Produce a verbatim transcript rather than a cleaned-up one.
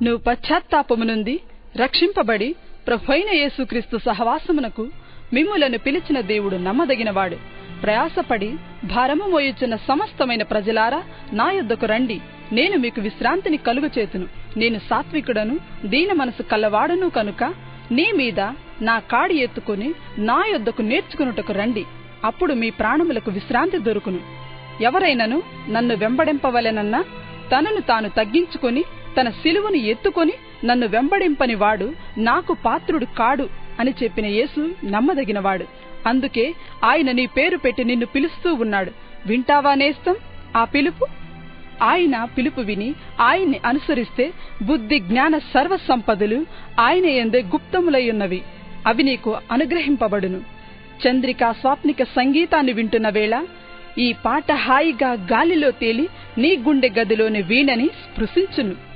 నువ్వు పశ్చాత్తాపము నుండి రక్షింపబడి ప్రభువైన యేసుక్రీస్తు సహవాసమునకు మిమ్ములను పిలిచిన దేవుడు నమ్మదగినవాడు. ప్రయాసపడి భారము మోయుచున్న సమస్తమైన ప్రజలారా నా యొద్దకు రండి, నేను మీకు విశ్రాంతిని కలుగచేతును. నేను సాత్వికుడను దీన మనసు కల్లవాడును కనుక నీ మీద నా కాడి ఎత్తుకుని నా యొద్దకు నేర్చుకునుటకు రండి, అప్పుడు మీ ప్రాణములకు విశ్రాంతి దొరుకును. ఎవరైనను నన్ను వెంబడింపవలెనన్నా తనను తాను తగ్గించుకొని తన సిలువను ఎత్తుకొని నన్ను వెంబడింపని వాడు నాకు పాత్రుడు కాడు అని చెప్పిన యేసు నమ్మదగినవాడు. అందుకే ఆయన నీ పేరు పెట్టి నిన్ను పిలుస్తూ ఉన్నాడు. వింటావా నేస్తం ఆ పిలుపు? ఆయన పిలుపు విని ఆయన్ని అనుసరిస్తే బుద్ధి జ్ఞాన సర్వ సంపదలు ఆయన యందే గుప్తములయ్యున్నవి, అవి నీకు అనుగ్రహింపబడును. చంద్రికా స్వాప్నిక సంగీతాన్ని వింటున్న వేళ ఈ పాట హాయిగా గాలిలో తేలి నీ గుండె గదిలోని వీణని స్పృశించును.